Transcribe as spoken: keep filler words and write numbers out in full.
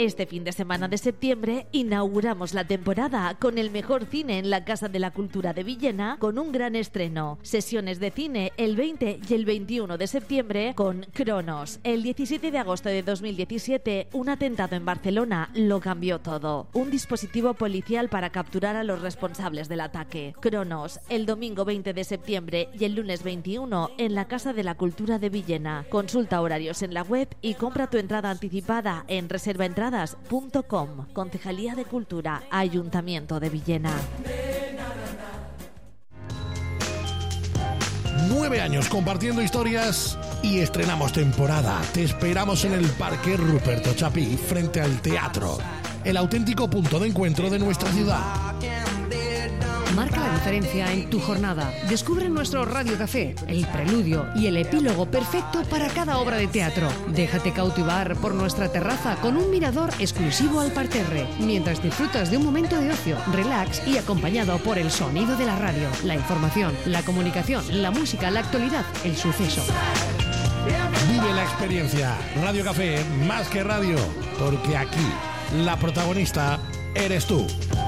Este fin de semana de septiembre inauguramos la temporada con el mejor cine en la Casa de la Cultura de Villena con un gran estreno. Sesiones de cine el veinte y el veintiuno de septiembre con Cronos. El diecisiete de agosto de dos mil diecisiete, un atentado en Barcelona lo cambió todo. Un dispositivo policial para capturar a los responsables del ataque. Cronos, el domingo veinte de septiembre y el lunes veintiuno en la Casa de la Cultura de Villena. Consulta horarios en la web y compra tu entrada anticipada en reserva entradas punto com. Concejalía de Cultura, Ayuntamiento de Villena. Nueve años compartiendo historias y estrenamos temporada. Te esperamos en el Parque Ruperto Chapí, frente al teatro, el auténtico punto de encuentro de nuestra ciudad. Marca la diferencia en tu jornada. Descubre nuestro Radio Café, el preludio y el epílogo perfecto para cada obra de teatro. Déjate cautivar por nuestra terraza con un mirador exclusivo al parterre, mientras disfrutas de un momento de ocio, relax y acompañado por el sonido de la radio, la información, la comunicación, la música, la actualidad, el suceso. Vive la experiencia. Radio Café, más que radio, porque aquí la protagonista eres tú.